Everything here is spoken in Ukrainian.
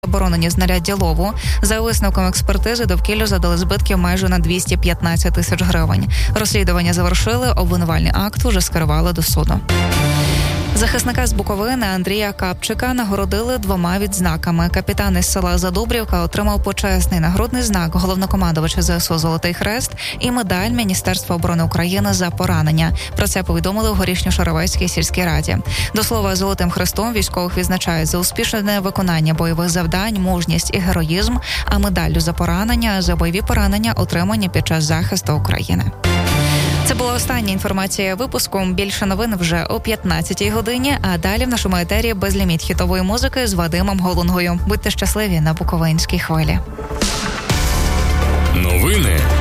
Оборонені знаряддя лову. За висновком експертизи довкіллю задали збитків майже на 215 тисяч гривень. Розслідування завершили, обвинувальний акт уже скерували до суду. Захисника з Буковини Андрія Капчика нагородили 2 відзнаками. Капітан із села Задубрівка отримав почесний нагрудний знак головнокомандувача ЗСУ «Золотий Хрест» і медаль Міністерства оборони України за поранення. Про це повідомили в Горішньо-Шаровецькій сільській раді. До слова, «Золотим Хрестом» військових відзначають за успішне виконання бойових завдань, мужність і героїзм, а медаллю за поранення – за бойові поранення, отримані під час захисту України. Це була остання інформація випуску. Більше новин вже о 15-й годині, а далі в нашому етері безліміт хітової музики з Вадимом Голунгою. Будьте щасливі на Буковинській хвилі. Новини